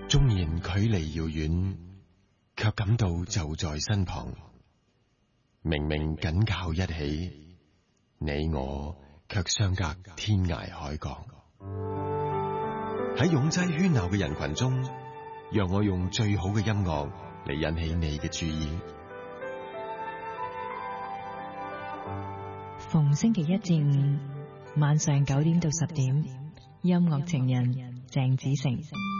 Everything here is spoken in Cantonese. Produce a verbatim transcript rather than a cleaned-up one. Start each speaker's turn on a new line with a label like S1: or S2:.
S1: 縱然距離遙遠，卻感到就在身旁。明明緊靠一起，你我卻相隔天涯海角。喺擁擠喧鬧嘅人群中，讓我用最好嘅音樂嚟引起你嘅注意。
S2: 逢星期一至五晚上九點到十點，音樂情人鄭子誠。